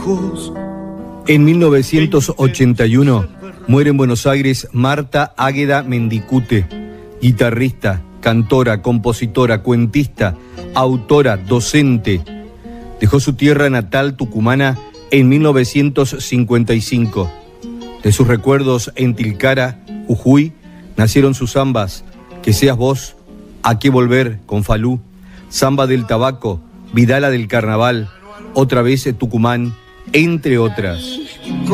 En 1981 muere en Buenos Aires Marta Águeda Mendicute, guitarrista, cantora, compositora, cuentista, autora, docente. Dejó su tierra natal tucumana en 1955. De sus recuerdos en Tilcara, Jujuy, nacieron sus zambas, Que seas vos, A qué volver, con Falú, Zamba del Tabaco, Vidala del Carnaval, Otra vez Tucumán, entre otras.